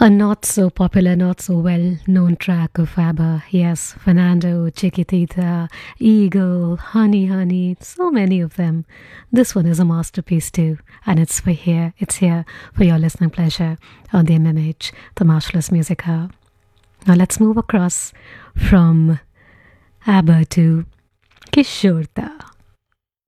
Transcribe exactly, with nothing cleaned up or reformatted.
A not so popular, not so well known track of ABBA. Yes, Fernando, Chiquitita, Eagle, Honey Honey, so many of them. This one is a masterpiece too, and it's for here, it's here for your listening pleasure on the M M H, the Matchless Music Hour. Now let's move across from ABBA to Kishorda.